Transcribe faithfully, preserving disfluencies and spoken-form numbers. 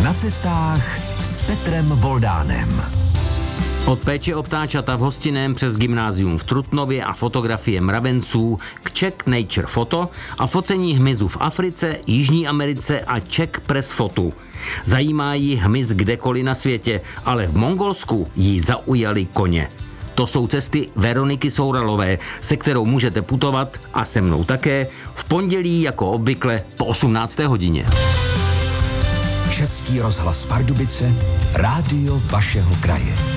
Na cestách s Petrem Voldánem. Od péče o ptáčata v Hostinném přes gymnázium v Trutnově a fotografie mravenců k Czech Nature Photo a focení hmyzu v Africe, Jižní Americe a Czech Press Fotu. Zajímá jí hmyz kdekoliv na světě, ale v Mongolsku jí zaujaly koně. To jsou cesty Veroniky Souralové, se kterou můžete putovat a se mnou také v pondělí jako obvykle po osmnácté hodině. Český rozhlas Pardubice, rádio vašeho kraje.